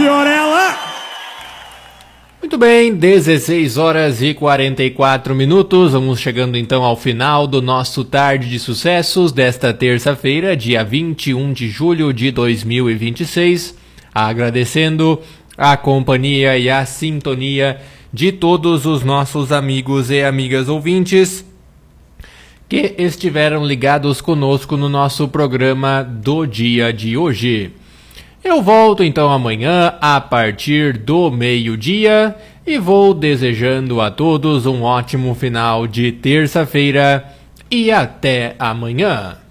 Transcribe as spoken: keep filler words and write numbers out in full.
Fiorella! Muito bem, dezesseis horas e quarenta e quatro minutos, vamos chegando então ao final do nosso Tarde de Sucessos desta terça-feira, dia vinte e um de julho de dois mil e vinte e seis, agradecendo a companhia e a sintonia de todos os nossos amigos e amigas ouvintes que estiveram ligados conosco no nosso programa do dia de hoje. Eu volto então amanhã a partir do meio-dia e vou desejando a todos um ótimo final de terça-feira e até amanhã.